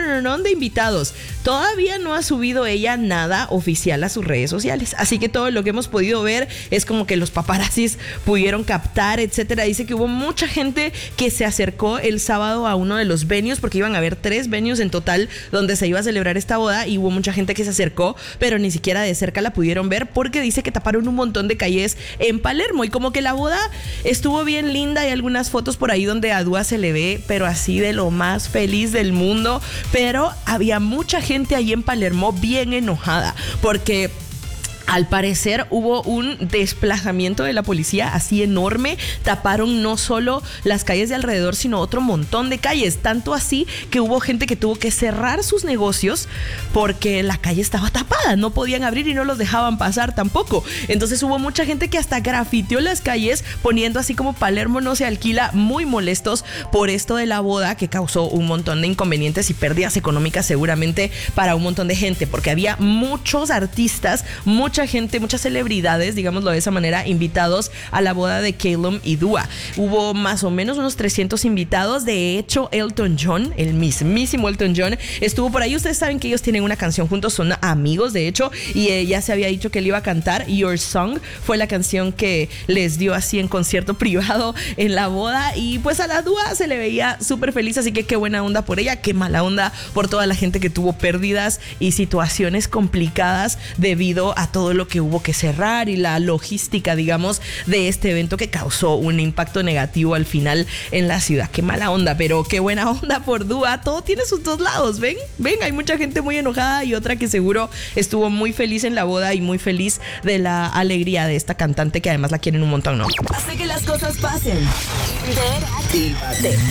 no, de invitados. Todavía no ha subido ella nada oficial a sus redes sociales, así que todo lo que hemos podido ver es como que los paparazzis pudieron captar, etcétera. Dice que hubo mucha gente que se acercó el sábado a uno de los venues, porque iban a haber 3 venues en total donde se iba a celebrar esta boda, y hubo mucha gente que se acercó, pero ni siquiera de cerca la pudieron ver porque dice que taparon un montón de calles en Palermo, y como que la boda estuvo bien linda. Hay algunas fotos por ahí donde a Dua se le ve, pero así de lo más feliz del mundo, pero había mucha gente ahí en Palermo bien enojada porque al parecer hubo un desplazamiento de la policía así enorme. Taparon no solo las calles de alrededor, sino otro montón de calles. Tanto así que hubo gente que tuvo que cerrar sus negocios porque la calle estaba tapada. No podían abrir y no los dejaban pasar tampoco. Entonces hubo mucha gente que hasta grafiteó las calles poniendo así como Palermo no se alquila, muy molestos por esto de la boda, que causó un montón de inconvenientes y pérdidas económicas seguramente para un montón de gente, porque había muchos artistas, mucha gente, muchas celebridades, digámoslo de esa manera, invitados a la boda de Calum y Dua. Hubo más o menos unos 300 invitados. De hecho, Elton John, el mismísimo Elton John, estuvo por ahí. Ustedes saben que ellos tienen una canción juntos, son amigos de hecho, y ya se había dicho que él iba a cantar. Your Song fue la canción que les dio así en concierto privado en la boda, y pues a la Dua se le veía súper feliz, así que qué buena onda por ella, qué mala onda por toda la gente que tuvo pérdidas y situaciones complicadas debido a todo lo que hubo que cerrar y la logística, digamos, de este evento que causó un impacto negativo al final en la ciudad. Qué mala onda, pero qué buena onda por Dua. Todo tiene sus dos lados, ven, hay mucha gente muy enojada y otra que seguro estuvo muy feliz en la boda y muy feliz de la alegría de esta cantante, que además la quieren un montón, ¿no? Hace que las cosas pasen. Interactívate.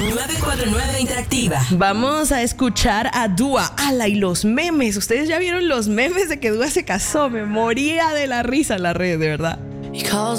949 Interactiva. Vamos a escuchar a Dua. ¡Ala! Y los memes. Ustedes ya vieron los memes de que Dua se casó. Me moría de la risa en la red, de verdad.